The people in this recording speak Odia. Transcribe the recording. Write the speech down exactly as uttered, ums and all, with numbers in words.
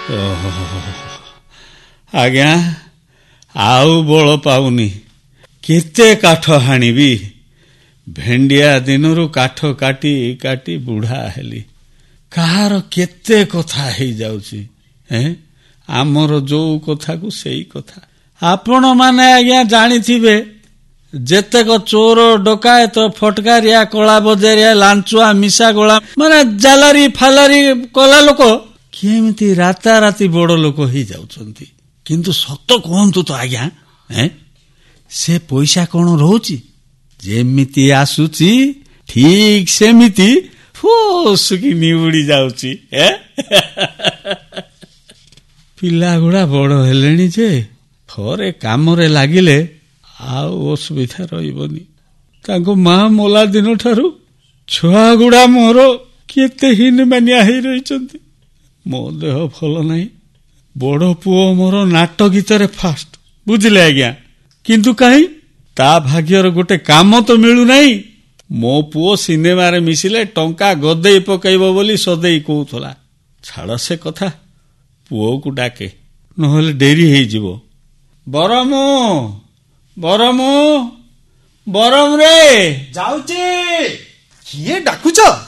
ଆଜ୍ଞା ଆଉ ବଳ ପାଉନି, କେତେ କାଠ ହାଣିବି। ଭେଣ୍ଡିଆ ଦିନରୁ କାଠ କାଟି କାଟି ବୁଢା ହେଲି। କାହାର କେତେ କଥା ହେଇଯାଉଛି। ଆମର ଯୋଉ କଥାକୁ ସେଇ କଥା। ଆପଣ ମାନେ ଆଜ୍ଞା ଜାଣିଥିବେ, ଯେତେକ ଚୋର ଡକାୟତ ଫଟକାରିଆ କଳା ବଜାରିଆ ଲାଞ୍ଚୁଆ ମିଶା ଗୋଳା ମାନେ ଜାଲାରି ଫାଲାରି କଲା ଲୋକ କେମିତି ରାତାରାତି ବଡ ଲୋକ ହେଇଯାଉଛନ୍ତି। କିନ୍ତୁ ସତ କୁହନ୍ତୁ ତ ଆଜ୍ଞା, ସେ ପଇସା କଣ ରହୁଛି? ଯେମିତି ଆସୁଛି ଠିକ ସେମିତି ଫୁସୁକି ନିଉଡ଼ି ଯାଉଛି। ପିଲା ଗୁଡା ବଡ ହେଲେଣି ଯେ ଥରେ କାମରେ ଲାଗିଲେ ଆଉ ଅସୁବିଧା ରହିବନି। ତାଙ୍କ ମା ମଲା ଦିନ ଠାରୁ ଛୁଆ ଗୁଡା ମୋର କେତେ ହିନମାନିଆ ହେଇ ରହିଛନ୍ତି। ମୋ ଦେହ ଭଲ ନାହିଁ। ବଡ ପୁଅ ମୋର ନାଟ ଗୀତରେ ଫାଷ୍ଟ, ବୁଝିଲେ ଆଜ୍ଞା। କିନ୍ତୁ କାହିଁ ତା ଭାଗ୍ୟର ଗୋଟେ କାମ ତ ମିଳୁନାହିଁ। ମୋ ପୁଅ ସିନେମାରେ ମିଶିଲେ ଟଙ୍କା ଗଦେଇ ପକେଇବ ବୋଲି ସଦେଇ କହୁଥିଲା। ଛାଡ଼ ସେ କଥା, ପୁଅକୁ ଡାକେ ନହେଲେ ଡେରି ହେଇଯିବ। ବରମ ବରମ ବରମ ରେ ଯାଉଛି। କିଏ ଡାକୁଛ?